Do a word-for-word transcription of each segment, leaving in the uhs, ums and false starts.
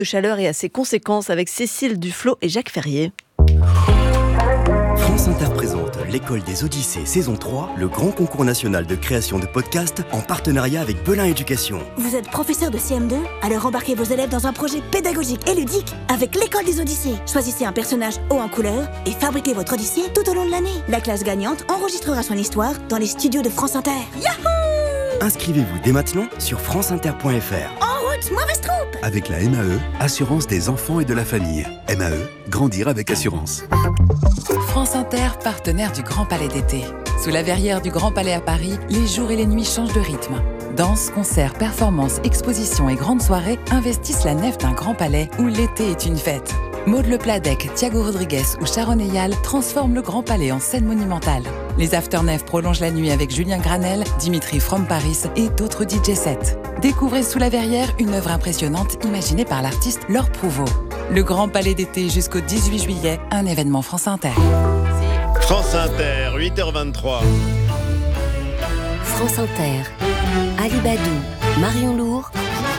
de chaleur et à ses conséquences avec Cécile Duflot et Jacques Ferrier. France Inter présente l'École des Odyssées saison trois, le grand concours national de création de podcasts en partenariat avec Belin Éducation. Vous êtes professeur de C M deux? Alors embarquez vos élèves dans un projet pédagogique et ludique avec l'École des Odyssées. Choisissez un personnage haut en couleur et fabriquez votre Odyssée tout au long de l'année. La classe gagnante enregistrera son histoire dans les studios de France Inter. Yahoo! Inscrivez-vous dès maintenant sur franceinter point f r. En route, mauvaise troupe! Avec la M A E, Assurance des enfants et de la famille. M A E, grandir avec assurance. France Inter, partenaire du Grand Palais d'été. Sous la verrière du Grand Palais à Paris, les jours et les nuits changent de rythme. Danse, concerts, performances, expositions et grandes soirées investissent la nef d'un Grand Palais où l'été est une fête. Maud Le Pladec, Thiago Rodriguez ou Sharon Eyal transforment le Grand Palais en scène monumentale. Les Afternef prolongent la nuit avec Julien Granel, Dimitri From Paris et d'autres D J sets. Découvrez Sous la verrière une œuvre impressionnante imaginée par l'artiste Laure Prouveau. Le Grand Palais d'été jusqu'au dix-huit juillet, un événement France Inter. France Inter, huit heures vingt-trois. France Inter, Ali Badou, Marion Lourd,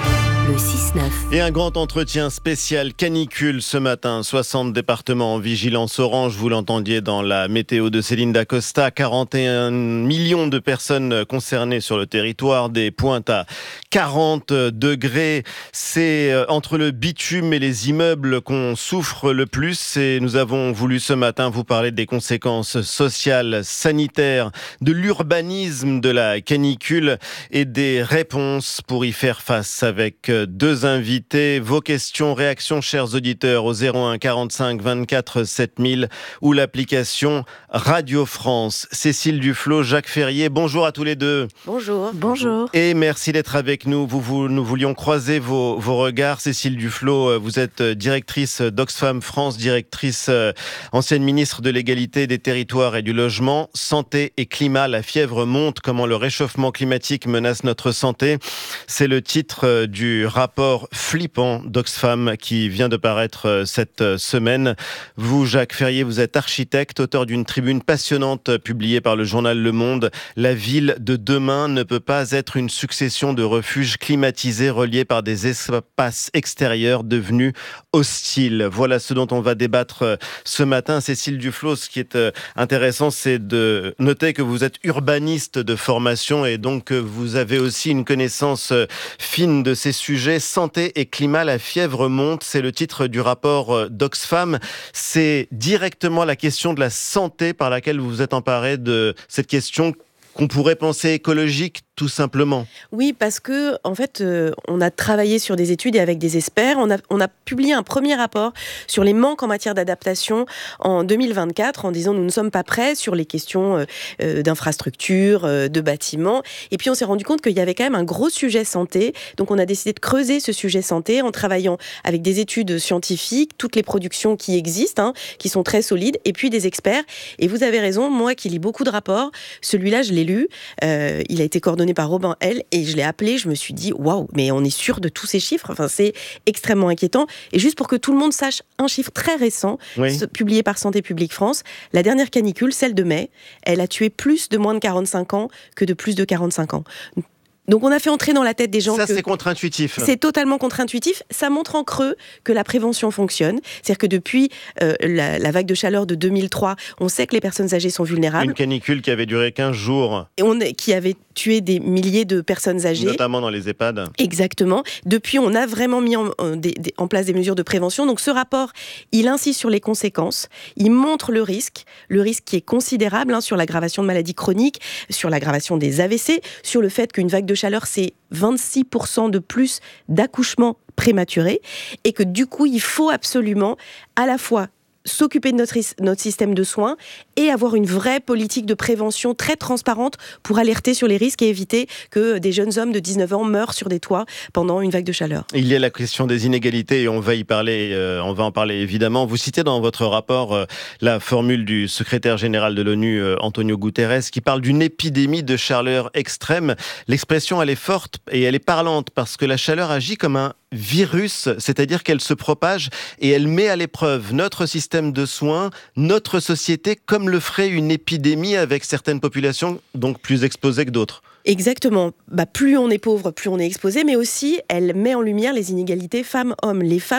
le six neuf. Et un grand entretien spécial canicule ce matin. soixante départements en vigilance orange, vous l'entendiez dans la météo de Céline Dacosta. quarante et un millions de personnes concernées sur le territoire, des pointes à quarante degrés. C'est entre le bitume et les immeubles qu'on souffre le plus. Et nous avons voulu ce matin vous parler des conséquences sociales, sanitaires, de l'urbanisme de la canicule et des réponses pour y faire face avec deux invités. Vos questions, réactions, chers auditeurs, au zéro un quarante-cinq vingt-quatre sept mille ou l'application Radio France. Cécile Duflot, Jacques Ferrier, bonjour à tous les deux. Bonjour. Bonjour. Et merci d'être avec nous. Vous, vous, nous voulions croiser vos, vos regards. Cécile Duflot, vous êtes directrice d'Oxfam France, directrice, euh, ancienne ministre de l'égalité des territoires et du logement. Santé et climat, la fièvre monte. Comment le réchauffement climatique menace notre santé. C'est le titre euh, du rapport flippant d'Oxfam qui vient de paraître cette semaine. Vous, Jacques Ferrier, vous êtes architecte, auteur d'une tribune passionnante publiée par le journal Le Monde. La ville de demain ne peut pas être une succession de refuges climatisés reliés par des espaces extérieurs devenus hostiles. Voilà ce dont on va débattre ce matin. Cécile Duflot, ce qui est intéressant, c'est de noter que vous êtes urbaniste de formation et donc que vous avez aussi une connaissance fine de ces sujets. Santé et climat, la fièvre monte, c'est le titre du rapport d'Oxfam. C'est directement la question de la santé par laquelle vous vous êtes emparé de cette question qu'on pourrait penser écologique, tout simplement. Oui, parce que en fait, euh, on a travaillé sur des études et avec des experts. On a, on a publié un premier rapport sur les manques en matière d'adaptation en deux mille vingt-quatre, en disant nous ne sommes pas prêts sur les questions euh, euh, d'infrastructures, euh, de bâtiments. Et puis on s'est rendu compte qu'il y avait quand même un gros sujet santé. Donc on a décidé de creuser ce sujet santé en travaillant avec des études scientifiques, toutes les productions qui existent, hein, qui sont très solides, et puis des experts. Et vous avez raison, moi qui lis beaucoup de rapports, celui-là je l'ai lu. Euh, il a été coordonné par Robin L et je l'ai appelé, je me suis dit waouh, mais on est sûr de tous ces chiffres, enfin c'est extrêmement inquiétant. Et juste pour que tout le monde sache un chiffre très récent, oui. publié par Santé publique France, la dernière canicule, celle de mai, elle a tué plus de moins de quarante-cinq ans que de plus de quarante-cinq ans. Donc on a fait entrer dans la tête des gens ça, que... Ça, c'est contre-intuitif. C'est totalement contre-intuitif. Ça montre en creux que la prévention fonctionne. C'est-à-dire que depuis euh, la, la vague de chaleur de deux mille trois, on sait que les personnes âgées sont vulnérables. Une canicule qui avait duré quinze jours. Et on, qui avait tué des milliers de personnes âgées. Notamment dans les EHPAD. Exactement. Depuis, on a vraiment mis en, en, des, des, en place des mesures de prévention. Donc ce rapport, il insiste sur les conséquences. Il montre le risque. Le risque qui est considérable hein, sur l'aggravation de maladies chroniques, sur l'aggravation des A V C, sur le fait qu'une vague de chaleur, c'est vingt-six pour cent de plus d'accouchements prématurés et que du coup, il faut absolument à la fois s'occuper de notre, notre système de soins et avoir une vraie politique de prévention très transparente pour alerter sur les risques et éviter que des jeunes hommes de dix-neuf ans meurent sur des toits pendant une vague de chaleur. Il y a la question des inégalités et on va y parler, euh, on va en parler évidemment. Vous citez dans votre rapport euh, la formule du secrétaire général de l'ONU, euh, Antonio Guterres, qui parle d'une épidémie de chaleur extrême. L'expression, elle est forte et elle est parlante parce que la chaleur agit comme un virus, c'est-à-dire qu'elle se propage et elle met à l'épreuve notre système de soins, notre société, comme le ferait une épidémie avec certaines populations donc plus exposées que d'autres. Exactement. Bah, plus on est pauvre, plus on est exposé, mais aussi elle met en lumière les inégalités femmes-hommes. Les femmes